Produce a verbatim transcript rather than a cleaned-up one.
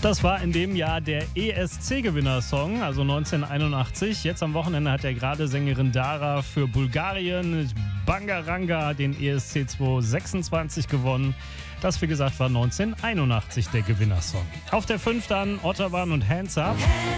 Das war in dem Jahr der E S C-Gewinnersong, also neunzehnhunderteinundachtzig. Jetzt am Wochenende hat der gerade Sängerin Dara für Bulgarien Bangaranga den E S C zweitausendsechsundzwanzig gewonnen. Das, wie gesagt, war neunzehnhunderteinundachtzig der Gewinnersong. Auf der fünf dann Otterwan und Hands Up.